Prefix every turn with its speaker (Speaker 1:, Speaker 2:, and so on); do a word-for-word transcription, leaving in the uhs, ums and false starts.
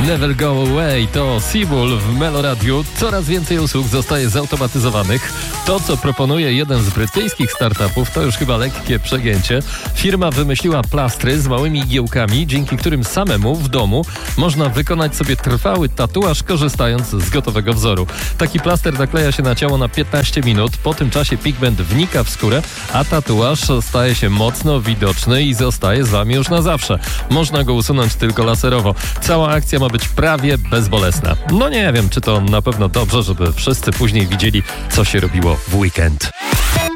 Speaker 1: Never Go Away to Seabull w Meloradiu. Coraz więcej usług zostaje zautomatyzowanych. To, co proponuje jeden z brytyjskich startupów, to już chyba lekkie przegięcie. Firma wymyśliła plastry z małymi igiełkami, dzięki którym samemu w domu można wykonać sobie trwały tatuaż, korzystając z gotowego wzoru. Taki plaster nakleja się na ciało na piętnaście minut. Po tym czasie pigment wnika w skórę, a tatuaż staje się mocno widoczny i zostaje z wami już na zawsze. Można go usunąć tylko laserowo. Cała akcja ma być prawie bezbolesna. No nie wiem, czy to na pewno dobrze, żeby wszyscy później widzieli, co się robiło w weekend.